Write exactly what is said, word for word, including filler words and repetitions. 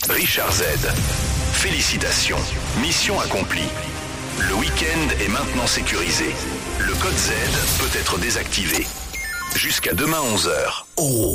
Richard Z. Félicitations. Mission accomplie. Le week-end est maintenant sécurisé. Le code Z peut être désactivé. Jusqu'à demain onze heures. Oh.